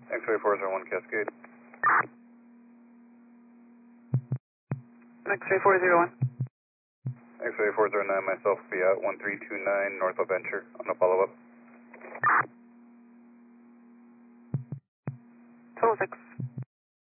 X-ray 401 Cascade. X-ray 401. X-ray 409, myself will be at 1329 north of Venture on a follow-up. Total 6.